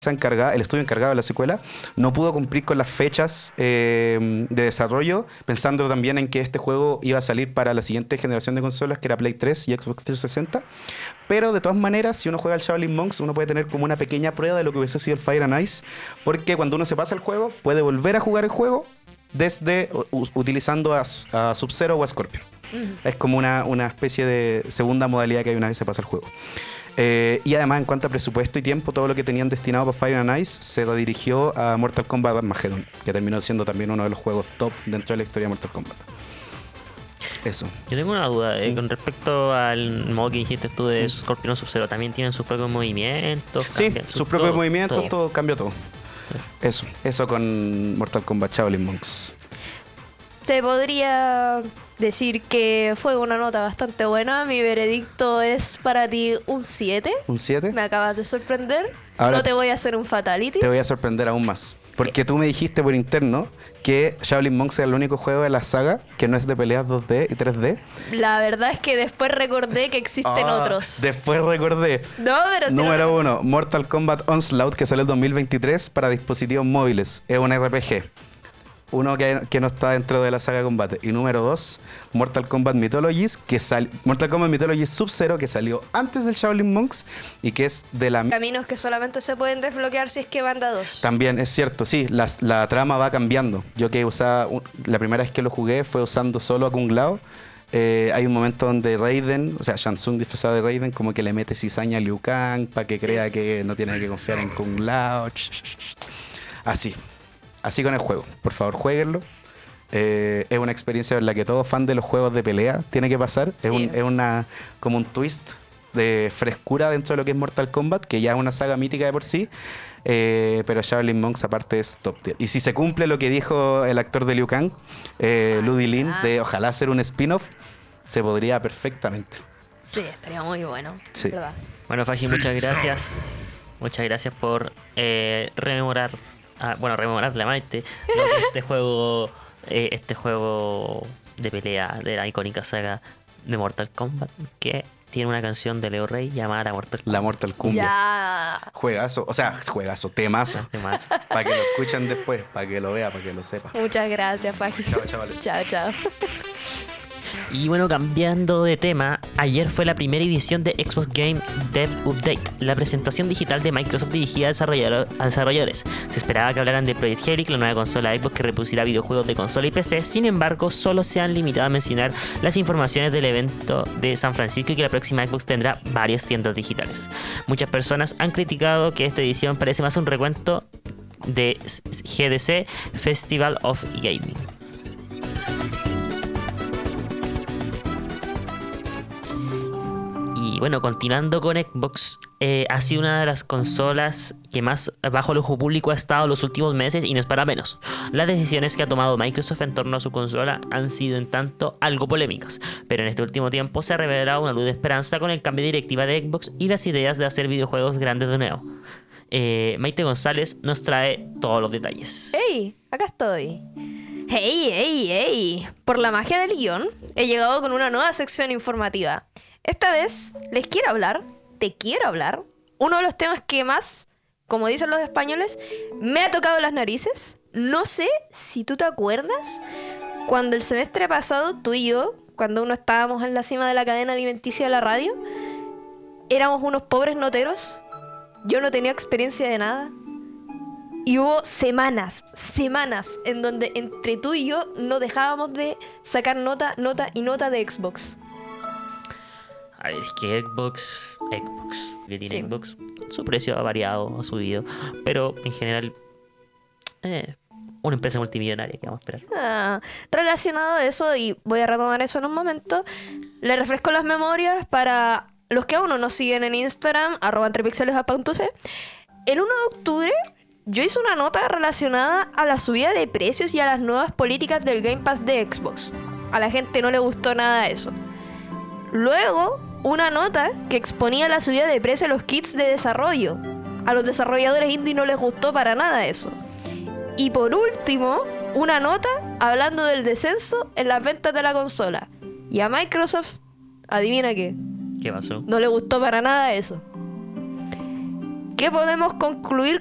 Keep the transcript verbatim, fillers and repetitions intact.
encargada, el estudio encargado de la secuela no pudo cumplir con las fechas eh, de desarrollo, pensando también en que este juego iba a salir para la siguiente generación de consolas, que era Play tres y Xbox trescientos sesenta. Pero de todas maneras, si uno juega al Shaolin Monks, uno puede tener como una pequeña prueba de lo que hubiese sido el Fire and Ice, porque cuando uno se pasa el juego, puede volver a jugar el juego desde u- utilizando a, a Sub-Zero o a Scorpion. Uh-huh. Es como una, una especie de segunda modalidad que hay una vez se pasa el juego. Eh, y además, en cuanto a presupuesto y tiempo, todo lo que tenían destinado para Fire and Ice se redirigió a Mortal Kombat Armageddon, que terminó siendo también uno de los juegos top dentro de la historia de Mortal Kombat. Eso. Yo tengo una duda eh, con respecto al modo que dijiste tú de Scorpion Sub-Zero. ¿También tienen sus propios movimientos? Sí, sus propios todo, movimientos, todo, todo cambió todo. Sí. Eso, eso con Mortal Kombat Shaolin Monks. Se podría decir que fue una nota bastante buena. Mi veredicto es para ti un siete. ¿Un siete? Me acabas de sorprender. Ahora no te voy a hacer un fatality. Te voy a sorprender aún más. Porque tú me dijiste por interno que Shaolin Monks es el único juego de la saga que no es de peleas dos D y tres D. La verdad es que después recordé que existen ah, otros. Después recordé. No, pero sí. Número no... uno, Mortal Kombat Onslaught, que sale en dos mil veintitrés para dispositivos móviles. Es un R P G. Uno que, que no está dentro de la saga de combate. Y número dos, Mortal Kombat Mythologies, que sal, Mortal Kombat Mythologies Sub-Zero, que salió antes del Shaolin Monks y que es de la... Caminos que solamente se pueden desbloquear si es que van de a dos. También, es cierto, sí, la, la trama va cambiando. Yo que usaba, la primera vez que lo jugué fue usando solo a Kung Lao. Eh, hay un momento donde Raiden, o sea, Shang Tsung disfrazado de Raiden, como que le mete cizaña a Liu Kang para que crea sí. que no tiene que confiar en Kung Lao. Así. Así con el juego. Por favor, jueguenlo. Eh, es una experiencia en la que todo fan de los juegos de pelea tiene que pasar. Sí. Es, un, es una como un twist de frescura dentro de lo que es Mortal Kombat, que ya es una saga mítica de por sí. Eh, pero Shaolin Monks aparte es top tier. Y si se cumple lo que dijo el actor de Liu Kang, eh, ah, Ludi Lin, ah. de ojalá hacer un spin-off, se podría perfectamente. Sí, estaría muy bueno. Sí. ¿Verdad? Bueno, Faji, muchas gracias. Muchas gracias por eh, rememorar. Ah, bueno, rememorar la mente este juego eh, este juego de pelea de la icónica saga de Mortal Kombat, que tiene una canción de Leo Rey llamada La Mortal Kombat. La Mortal Cumbia. Ya. Juegazo, o sea, juegazo, temazo. Temazo. Para que lo escuchen después, para que lo vean, para que lo sepan. Muchas gracias, Faji. Chao, chavales. Chao, chao. Y bueno, cambiando de tema, ayer fue la primera edición de Xbox Game Dev Update, la presentación digital de Microsoft dirigida a, desarrollador, a desarrolladores. Se esperaba que hablaran de Project Helix, la nueva consola Xbox que reproducirá videojuegos de consola y P C. Sin embargo, solo se han limitado a mencionar las informaciones del evento de San Francisco y que la próxima Xbox tendrá varias tiendas digitales. Muchas personas han criticado que esta edición parece más un recuento de G D C, Festival of Gaming. Y bueno, continuando con Xbox, eh, ha sido una de las consolas que más bajo el ojo público ha estado los últimos meses y no es para menos. Las decisiones que ha tomado Microsoft en torno a su consola han sido en tanto algo polémicas, pero en este último tiempo se ha revelado una luz de esperanza con el cambio de directiva de Xbox y las ideas de hacer videojuegos grandes de nuevo. Eh, Maite González nos trae todos los detalles. ¡Hey! Acá estoy. ¡Hey, hey, hey! Por la magia del guión, he llegado con una nueva sección informativa. Esta vez les quiero hablar, te quiero hablar, uno de los temas que más, como dicen los españoles, me ha tocado las narices. No sé si tú te acuerdas cuando el semestre pasado tú y yo, cuando uno estábamos en la cima de la cadena alimenticia de la radio, éramos unos pobres noteros. Yo no tenía experiencia de nada. Y hubo semanas, semanas en donde entre tú y yo no dejábamos de sacar nota, nota y nota de Xbox. A ver, es que Xbox, Xbox, que tiene Sí. Xbox, su precio ha variado, ha subido, pero en general, eh, una empresa multimillonaria que vamos a esperar. Ah, relacionado a eso, y voy a retomar eso en un momento, le refresco las memorias para los que aún no nos siguen en Instagram, arroba entrepixeles.c. El uno de octubre yo hice una nota relacionada a la subida de precios y a las nuevas políticas del Game Pass de Xbox. A la gente no le gustó nada eso. Luego, una nota que exponía la subida de precio de los kits de desarrollo. A los desarrolladores indie no les gustó para nada eso. Y por último, una nota hablando del descenso en las ventas de la consola. Y a Microsoft, adivina qué, ¿Qué pasó? no le gustó para nada eso. ¿Qué podemos concluir